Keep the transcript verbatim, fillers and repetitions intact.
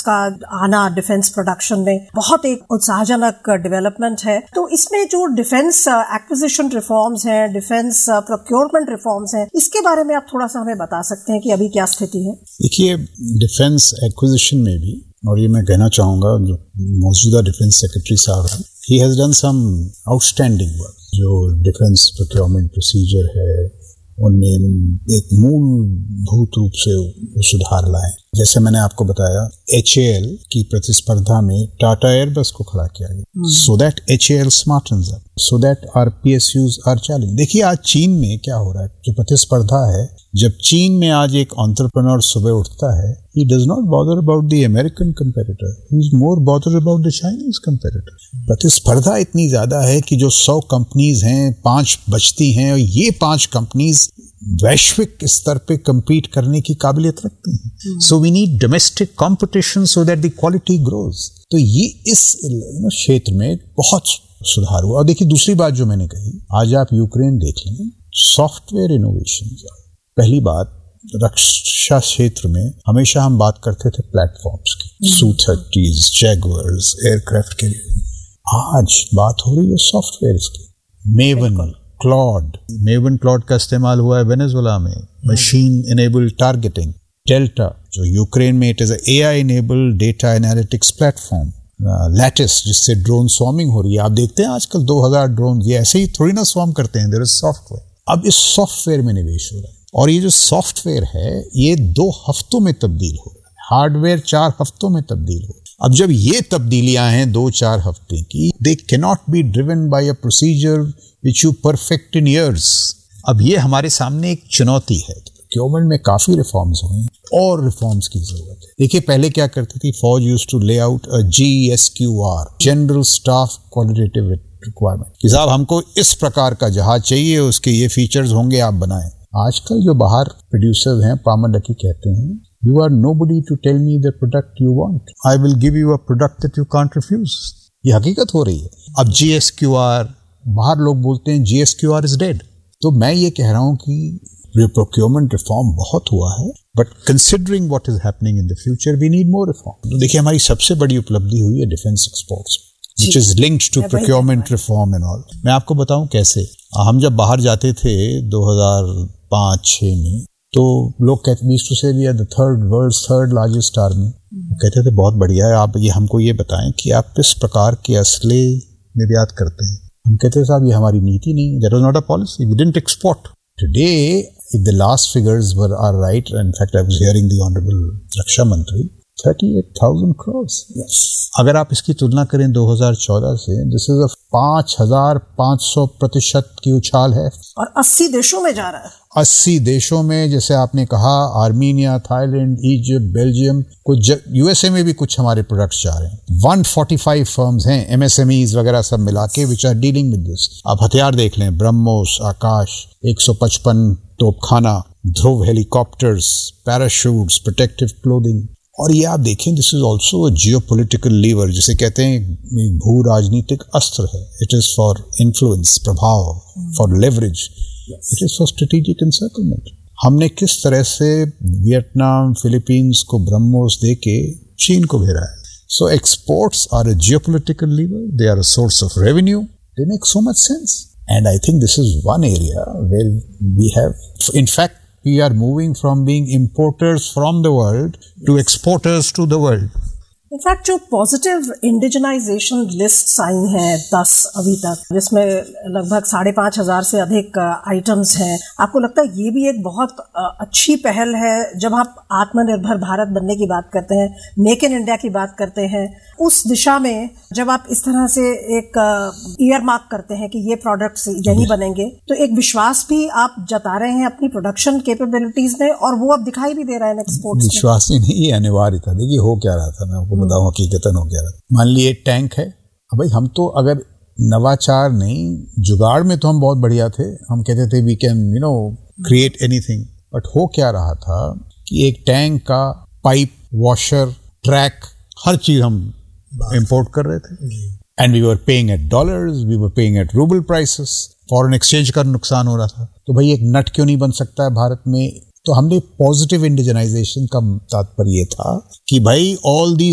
का आना defence production में बहुत एक उत्साहजनक डेवलपमेंट है। तो इसमें जो डिफेंस एक्विजिशन रिफॉर्म्स हैं, डिफेंस प्रोक्योरमेंट रिफॉर्म्स हैं, इसके बारे में आप थोड़ा सा हमें बता सकते हैं कि अभी क्या स्थिति है? देखिए, डिफेंस एक्विजिशन में भी, और ये मैं कहना चाहूंगा जो मौजूदा डिफेंस सेक्रेटरी साहब हैं, he has done some outstanding work. जो डिफेंस प्रोक्योरमेंट प्रोसीजर है उनमें एक मूलभूत रूप से सुधार लाए। जैसे मैंने आपको बताया, एच ए एल की प्रतिस्पर्धा में टाटा एयरबस को खड़ा किया गया, so that H A L स्मार्टन्स up, so that R P S use are challenge. देखिए आज चीन में क्या हो रहा है, जो प्रतिस्पर्धा है, जब चीन में आज एक एंटरप्रेन्योर सुबह उठता है, he does not bother about the American competitor, he is more bothered about the Chinese competitor। प्रतिस्पर्धा इतनी ज्यादा है कि जो सौ कंपनीज हैं, पांच बचती हैं, और ये पांच कंपनीज वैश्विक स्तर पे compete करने की काबिलियत रखती हैं। So we need domestic competition so that the quality grows। तो ये इस क्षेत्र में बहुत सुधार हुआ। और देखिए दूसरी बात जो मैंने कही, आज आप यूक्रेन देख लें, सॉफ्टवेयर इनोवेशन। पहली बात, रक्षा क्षेत्र में हमेशा हम बात करते थे प्लेटफॉर्म्स की, सू थर्टीज, जैगुआर्स, एयरक्राफ्ट कैरियर। आज बात हो रही है सॉफ्टवेयर की। मेवन, क्लॉड, मेवन क्लॉड का इस्तेमाल हुआ है वेनेजुएला में, मशीन इनेबल्ड टारगेटिंग। डेल्टा जो यूक्रेन में, it is a I enabled data analytics platform. Lattice जिससे ड्रोन स्वार्मिंग हो रही है। आप देखते हैं आजकल दो हज़ार ड्रोन ये ऐसे ही थोड़ी ना स्वार्म करते हैं, देयर इज सॉफ्टवेयर। अब इस सॉफ्टवेयर में निवेश हो रहा है, और ये जो सॉफ्टवेयर है ये दो हफ्तों में तब्दील हो रहा है, हार्डवेयर चार हफ्तों में तब्दील हो। अब जब ये तब्दीलियां हैं दो चार हफ्ते की, they can not be driven by a procedure which you perfect in years. अब ये हमारे सामने एक चुनौती है। प्रोक्योरमेंट में काफी रिफॉर्म्स हुए हैं और रिफॉर्म्स की जरूरत है। देखिए पहले क्या करती थी, फौज यूज्ड टू ले out a G S Q R, general staff qualitative requirement, कि साहब हमको इस प्रकार का जहाज चाहिए, उसके ये फीचर्स होंगे, आप बनाएं। आजकल जो बाहर प्रोड्यूसर्स हैं, पामंडकी कहते हैं, you are nobody to tell me the product you want, I will give you a product that you can't refuse. ये हकीकत हो रही है। अब जी एस क्यू आर, बाहर लोग बोलते हैं G S Q R is dead. तो मैं ये कह रहा हूं कि प्रोक्योरमेंट रिफॉर्म बहुत हुआ है, but considering what is happening in the future we need more reform. तो देखिए हमारी सबसे बड़ी उपलब्धि हुई है defence exports, which is linked to procurement reform and all। मैं आपको बताऊं कैसे। हम जब बाहर जाते थे दो हज़ार पाँच छह में, तो लोग कहते, we used to say we are the third world's third largest army। कहते थे बहुत बढ़िया है, आप ये हमको ये बताएं कि आप किस प्रकार के असले निर्यात करते हैं। हम कहते थे साहब ये हमारी नीति नहीं, that was not a policy, we didn't export। Today, if the last figures were are right, in fact I was hearing the honorable Raksha Mantri, thirty-eight thousand crores। yes। अगर आप इसकी तुलना करें दो हज़ार चौदह से, दिस इज पांच हजार पांच सौ प्रतिशत की उछाल है, और अस्सी देशों में जा रहा है। अस्सी देशों में, जैसे आपने कहा, आर्मीनिया, थाईलैंड, इजिप्ट, बेल्जियम, कुछ यूएसए में भी कुछ हमारे प्रोडक्ट्स जा रहे हैं। एक सौ पैंतालीस फर्म्स हैं, एमएसएमईज वगैरह सब मिला के, which are dealing with this. आप हथियार देख लें, ब्रह्मोस, आकाश, एक सौ पचपन तोपखाना, ध्रुव हेलीकॉप्टर्स, पैराशूट्स, प्रोटेक्टिव क्लोथिंग। और ये आप देखें, this is also a geopolitical liver, जिसे कहते हैं भू राजनीतिक अस्त्र है। इट इज फॉर इन्फ्लुएंस, प्रभाव, for leverage, it is for strategic encirclement. हमने किस तरह से वियतनाम, फिलीपींस को ब्रह्मोस दे के चीन को घेरा है। सो exports are a geopolitical liver, they are a source of revenue, they make so much sense. And I think this is one area where we have, in fact we are moving from being importers from the world to exporters to the world। In fact जो positive indigenisation list आई हैं दस अभी तक, जिसमें लगभग साढ़े पांच हजार से अधिक आइटम्स हैं, आपको लगता है ये भी एक बहुत अच्छी पहल है? जब आप आत्मनिर्भर भारत बनने की बात करते हैं, मेक इन इंडिया की बात करते हैं, उस दिशा में जब आप इस तरह से एक ईयर मार्क करते हैं कि ये प्रोडक्ट्स यही बनेंगे, तो एक विश्वास भी आप जता रहे हैं अपनी प्रोडक्शन कैपेबिलिटीज में, और वो अब दिखाई भी दे रहा है एक्सपोर्ट्स में। विश्वास ही नहीं, अनिवार्य था। देखिए हो क्या रहा था, मैं आपको बताऊं हकीकतन हो क्या रहा। मान लीजिए टैंक है, अब भाई हम तो अगर नवाचार नहीं, जुगाड़ में तो हम बहुत बढ़िया थे, हम कहते थे we can you know create anything. But हो क्या रहा था कि एक टैंक का पाइप, वॉशर, ट्रैक, हर चीज हम इंपोर्ट कर रहे थे, and we were paying eight dollars, we were paying eight rouble prices, foreign exchange का नुकसान हो रहा था। तो भाई एक नट क्यों नहीं बन सकता है भारत में? तो हमने पॉजिटिव इंडिजनाइजेशन का तात्पर्य था कि भाई ऑल दीज